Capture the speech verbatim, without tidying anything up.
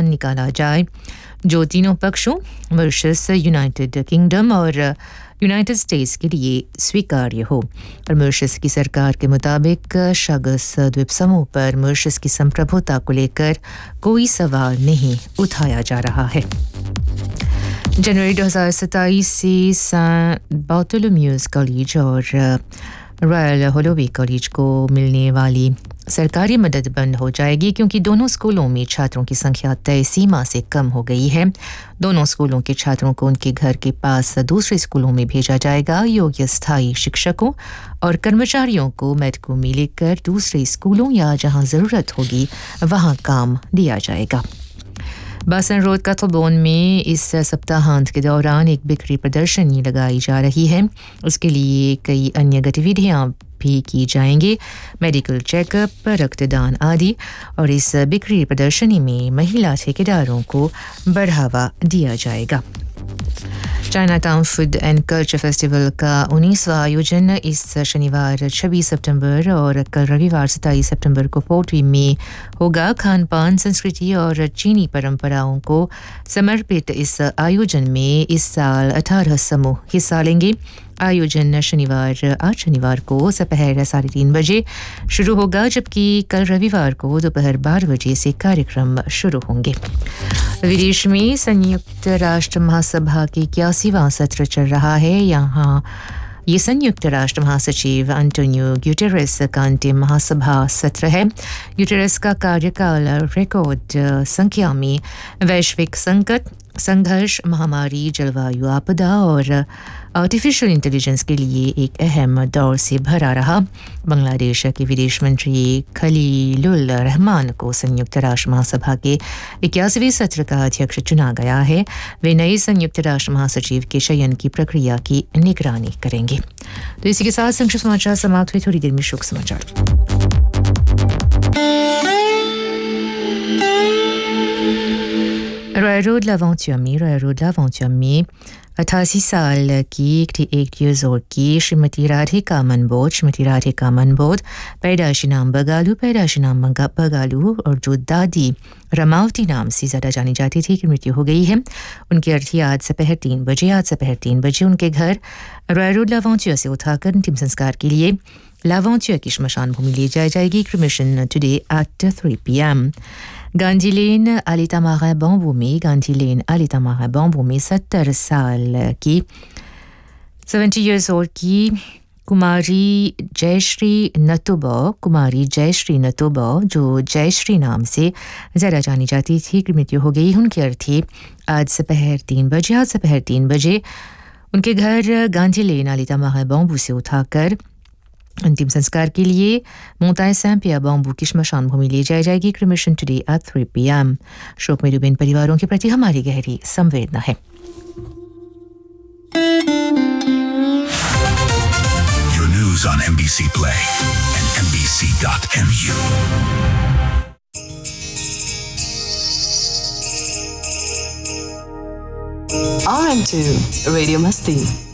समाधान निकाला जाए जो तीनों पक्षों मॉरिशस, यूनाइटेड किंगडम और यूनाइटेड स्टेट्स के लिए स्वीकार्य हो। और मॉरिशस की सरकार के मुताबिक शागस द्वीप समूह पर मॉरिशस की संप्रभुता को लेकर कोई सवाल नहीं उठाया जा रहा है। जनवरी दो हज़ार सत्ताईस से सेंट बार्थोलोम्यूज कॉलेज और रॉयल होलोवे कॉलेज को मिलने वाली सरकारी मदद बंद हो जाएगी क्योंकि दोनों स्कूलों में छात्रों की संख्या तय सीमा से कम हो गई है। दोनों स्कूलों के छात्रों को उनके घर के पास दूसरे स्कूलों में भेजा जाएगा। योग्य स्थायी शिक्षकों और कर्मचारियों को मेडको में लेकर दूसरे स्कूलों या जहां ज़रूरत होगी वहां काम दिया जाएगा। बासन रोड कथलबोन में इस सप्ताहांत के दौरान एक बिक्री प्रदर्शनी लगाई जा रही है। उसके लिए कई अन्य गतिविधियां भी की जाएंगी, मेडिकल चेकअप, रक्तदान आदि। और इस बिक्री प्रदर्शनी में महिला ठेकेदारों को बढ़ावा दिया जाएगा। China town food and culture festival का उन्नीसवां आयोजन इस शनिवार छब्बीस सितंबर और कल रविवार सत्ताईस सितंबर को पोर्टवी में होगा। खान पान, संस्कृति और चीनी परंपराओं को समर्पित इस आयोजन में इस साल अठारह समूह हिस्सा लेंगे। आयोजन शनिवार आज शनिवार को दोपहर साढ़े तीन बजे शुरू होगा, जबकि कल रविवार को दोपहर बारह बजे से कार्यक्रम शुरू होंगे। विदेश में संयुक्त राष्ट्र महासभा की इक्यासीवां सत्र चल रहा है। यहाँ ये संयुक्त राष्ट्र महासचिव अंटोनियो गुटेरेस का अंतिम महासभा सत्र है। गुटेरेस का कार्यकाल रिकॉर्ड संख्या में वैश्विक संकट, संघर्ष, महामारी, जलवायु आपदा और आर्टिफिशियल इंटेलिजेंस के लिए एक अहम दौर से भरा रहा। बांग्लादेश के विदेश मंत्री खलीलुल रहमान को संयुक्त राष्ट्र महासभा के इक्यासीवें सत्र का अध्यक्ष चुना गया है। वे नए संयुक्त राष्ट्र महासचिव के चयन की प्रक्रिया की निगरानी करेंगे। तो इसी के साथ संक्षिप्त समाचार समाप्त हुए। थोड़ी देर में शोक समाचार। रॉयल रोड लावेंture में रॉयल रोड लावेंture में अठासी साल की एक ईयर्स ओल्ड की श्रीमती राधिका मनबोध श्रीमती राधिका मनबोध पैदाशी नाम बगालू पैदाशी नाम बगालू और जो दादी रमावती नाम से ज़्यादा जानी जाती थी की मृत्यु हो गई है। उनकी अर्थी आज दोपहर तीन बजे आज दोपहर तीन बजे उनके घर रॉयल रोड लावेंture से उठाकर अंतिम संस्कार के लिए लावेंture की श्मशान भूमि ले जाई जाएगी। Cremation today at three P M. Gandhi lane अलीतामारा bamboo में गांधी लेन अलीतामारा बॉम्बू में सत्तर साल की सेवेंटी ईयर्स ओल्ड की कुमारी जयश्री नतुबा कुमारी जयश्री नतुबा जो जयश्री नाम से ज़्यादा जानी जाती थी की मृत्यु हो गई। उनकी अर्थी आज दोपहर तीन बजे आज दोपहर तीन बजे उनके घर गांधी लेन अलीतामारा बॉम्बू से उठाकर अंतिम संस्कार के लिए मोताय सैम्पिया बॉम्बू की श्मशान भूमि ले जाई जाएगी। Cremation today at three P M. शोक में डूबे इन परिवारों के प्रति हमारी गहरी संवेदना है। Your news on M B C Play and M B C dot M U. R M two Radio Masti